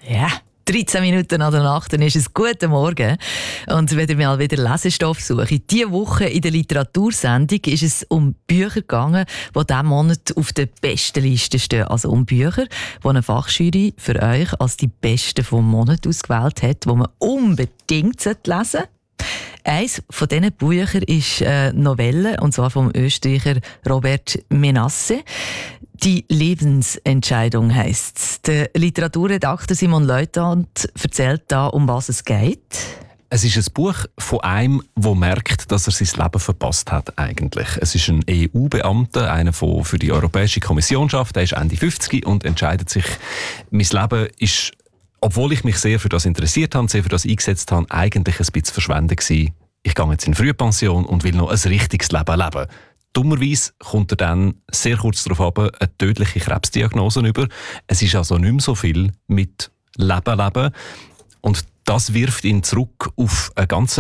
Ja, 13 Minuten nach der Nacht, dann ist es guten Morgen. Und wenn ihr mal wieder Lesestoff sucht, diese Woche in der Literatursendung ist es um Bücher gegangen, die diesen Monat auf der besten Liste stehen. Also um Bücher, die eine Fachjury für euch als die besten vom Monat ausgewählt hat, die man unbedingt lesen sollte. Eines von diesen Büchern ist Novelle, und zwar vom Österreicher Robert Menasse. «Die Lebensentscheidung» heisst es. Der Literaturredakteur Simon Leuthold erzählt da, um was es geht. Es ist ein Buch von einem, der merkt, dass er sein Leben verpasst hat eigentlich. Es ist ein EU-Beamter, einer, der für die Europäische Kommission arbeitet. Er ist Ende 50 und entscheidet sich, mein Leben ist, obwohl ich mich sehr für das interessiert habe, sehr für das eingesetzt habe, eigentlich ein bisschen verschwendet gewesen. Ich gehe jetzt in Frühpension und will noch ein richtiges Leben leben. Dummerweise kommt er dann sehr kurz darauf ab, eine tödliche Krebsdiagnose über. Es ist also nicht mehr so viel mit Leben. Und das wirft ihn zurück auf eine ganz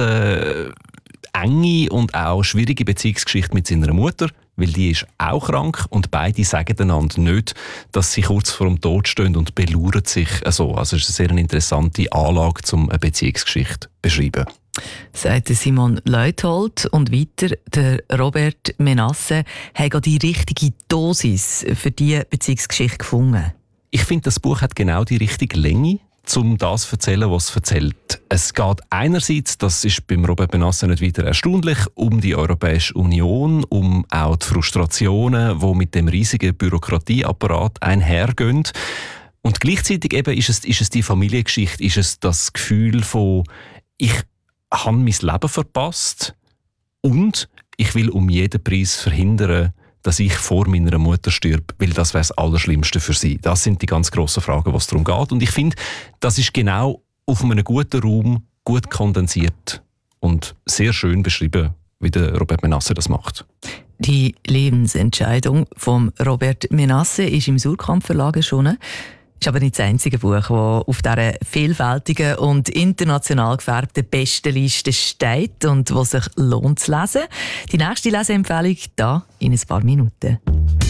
enge und auch schwierige Beziehungsgeschichte mit seiner Mutter, weil die ist auch krank und beide sagen einander nicht, dass sie kurz vor dem Tod stehen und belauern sich so. Also es ist eine sehr interessante Anlage, um eine Beziehungsgeschichte zu beschreiben. Sagt Simon Leuthold. Und weiter, der Robert Menasse hat die richtige Dosis für diese Beziehungsgeschichte gefunden. Ich finde, das Buch hat genau die richtige Länge, um das zu erzählen, was es erzählt. Es geht einerseits, das ist beim Robert Menasse nicht weiter erstaunlich, um die Europäische Union, um auch die Frustrationen, die mit dem riesigen Bürokratieapparat einhergehen. Und gleichzeitig eben ist es die Familiengeschichte, ist es das Gefühl von, ich habe mein Leben verpasst und ich will um jeden Preis verhindern, dass ich vor meiner Mutter stirb, weil das wäre das Allerschlimmste für sie. Das sind die ganz grossen Fragen, was darum geht. Und ich finde, das ist genau auf einem guten Raum gut kondensiert und sehr schön beschrieben, wie der Robert Menasse das macht. Die Lebensentscheidung von Robert Menasse ist im Surkamp Verlag erschienen. Ist aber nicht das einzige Buch, das auf dieser vielfältigen und international gefärbten Bestenliste steht und das sich lohnt zu lesen. Die nächste Leseempfehlung da in ein paar Minuten.